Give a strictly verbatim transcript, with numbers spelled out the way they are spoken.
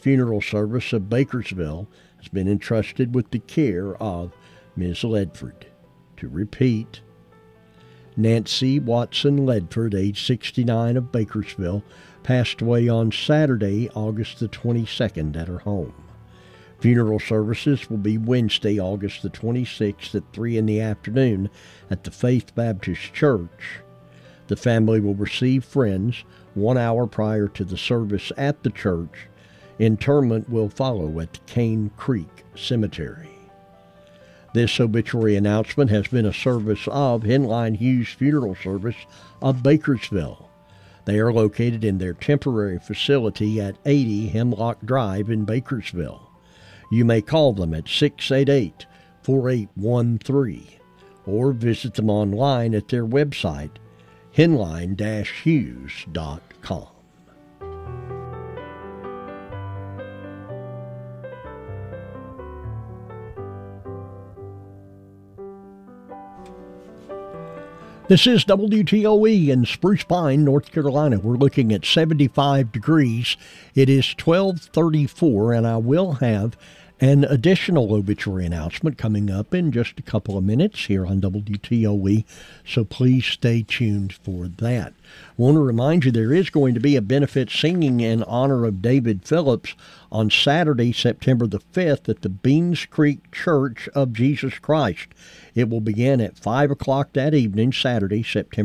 Funeral Service of Bakersville has been entrusted with the care of Miz Ledford. To repeat, Nancy Watson Ledford, age sixty-nine, of Bakersville, passed away on Saturday, August the twenty-second, at her home. Funeral services will be Wednesday, August the twenty-sixth at three in the afternoon at the Faith Baptist Church. The family will receive friends one hour prior to the service at the church. Interment will follow at the Cane Creek Cemetery. This obituary announcement has been a service of Henline Hughes Funeral Service of Bakersville. They are located in their temporary facility at eighty Hemlock Drive in Bakersville. You may call them at six eight eight, four eight one three or visit them online at their website, henline dash hughes dot com. This is W T O E in Spruce Pine, North Carolina. We're looking at seventy-five degrees. It is twelve thirty-four, and I will have an additional obituary announcement coming up in just a couple of minutes here on W T O E, so please stay tuned for that. I want to remind you there is going to be a benefit singing in honor of David Phillips on Saturday, September the fifth at the Beans Creek Church of Jesus Christ. It will begin at five o'clock that evening, Saturday, September